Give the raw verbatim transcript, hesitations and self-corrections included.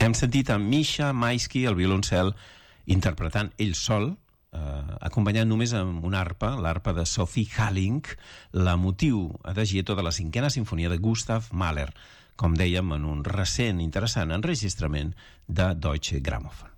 Hem sentit a Misha Maisky, el violoncel, interpretant ell sol, eh, acompanyant només amb una arpa, l'arpa de Sophie Halling, la motiu adagietto de la cinquena sinfonia de Gustav Mahler, com dèiem, en un recent interessant enregistrament de Deutsche Grammophon.